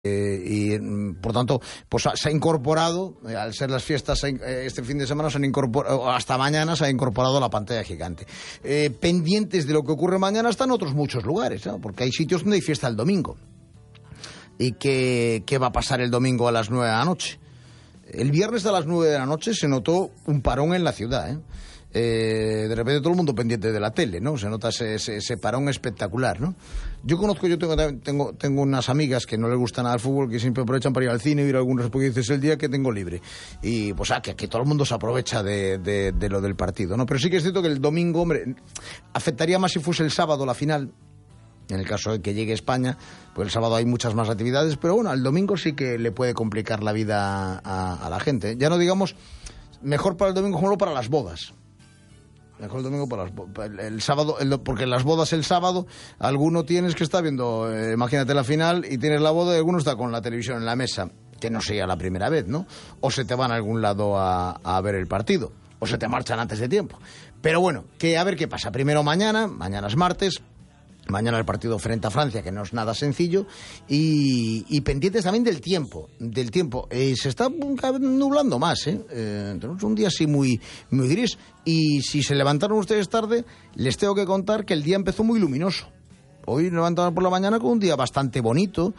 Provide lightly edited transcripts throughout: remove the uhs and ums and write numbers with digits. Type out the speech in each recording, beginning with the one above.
Y por tanto pues se ha incorporado, al ser las fiestas este fin de semana, se han incorporado, hasta mañana se ha incorporado la pantalla gigante. Pendientes de lo que ocurre mañana están otros muchos lugares, ¿no? Porque hay sitios donde hay fiesta el domingo. ¿Y qué va a pasar el domingo a las 9 de la noche? El viernes a las 9 de la noche se notó un parón en la ciudad, de repente todo el mundo pendiente de la tele, ¿no? Se nota ese parón espectacular, ¿no? Yo tengo unas amigas que no les gusta nada el fútbol, que siempre aprovechan para ir al cine y ir a algunos, porque dices el día que tengo libre. Y pues que todo el mundo se aprovecha de lo del partido, ¿no? Pero sí que es cierto que el domingo, hombre, afectaría más si fuese el sábado la final. En el caso de que llegue España, pues el sábado hay muchas más actividades, pero bueno, el domingo sí que le puede complicar la vida a la gente. Ya no digamos, mejor para el domingo como para las bodas. Mejor el domingo para el sábado, porque las bodas el sábado, alguno tienes que estar viendo, imagínate la final, y tienes la boda y alguno está con la televisión en la mesa, que no sería la primera vez, ¿no? O se te van a algún lado a ver el partido, o se te marchan antes de tiempo. Pero bueno, que a ver qué pasa. Primero mañana es martes. Mañana el partido frente a Francia, que no es nada sencillo, y pendientes también del tiempo. Se está nublando más, tenemos un día así muy, muy gris, y si se levantaron ustedes tarde, les tengo que contar que el día empezó muy luminoso. Hoy levantaron por la mañana con un día bastante bonito,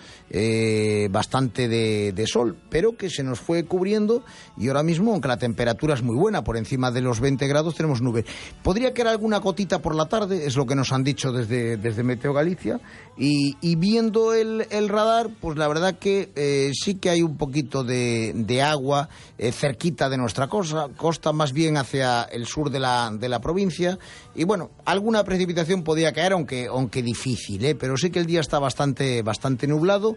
bastante de sol, pero que se nos fue cubriendo, y ahora mismo, aunque la temperatura es muy buena, por encima de los 20 grados, tenemos nube. Podría caer alguna gotita por la tarde, es lo que nos han dicho desde Meteo Galicia, y viendo el radar, pues la verdad que sí que hay un poquito de agua cerquita de nuestra costa, más bien hacia el sur de la provincia, y bueno, alguna precipitación podría caer, aunque difícil. Pero sí que el día está bastante nublado.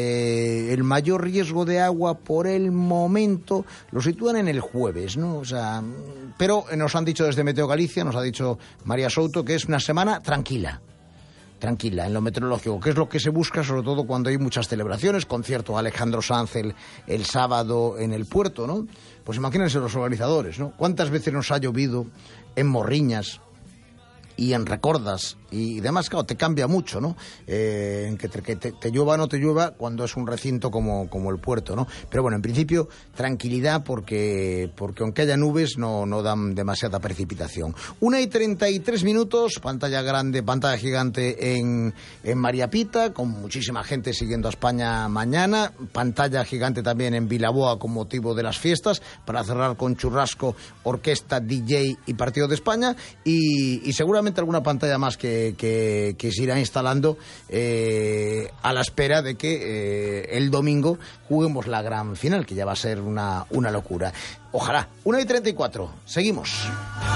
El mayor riesgo de agua por el momento lo sitúan en el jueves, ¿no? O sea, pero nos han dicho desde Meteo Galicia, nos ha dicho María Souto, que es una semana tranquila en lo meteorológico, que es lo que se busca, sobre todo cuando hay muchas celebraciones, concierto Alejandro Sanz el sábado en el puerto, ¿no? Pues imagínense los organizadores, ¿no? ¿Cuántas veces nos ha llovido en Morriñas y en Recordas y demás? Claro, te cambia mucho, ¿no? En que te llueva o no te llueva cuando es un recinto como el puerto, ¿no? Pero bueno, en principio, tranquilidad, porque aunque haya nubes, no dan demasiada precipitación. 1:33, pantalla grande, pantalla gigante en María Pita, con muchísima gente siguiendo a España mañana, pantalla gigante también en Vilaboa con motivo de las fiestas, para cerrar con churrasco, orquesta, DJ y partido de España, y seguramente alguna pantalla más que se irá instalando a la espera de que el domingo juguemos la gran final, que ya va a ser una locura. Ojalá. 1:34, seguimos.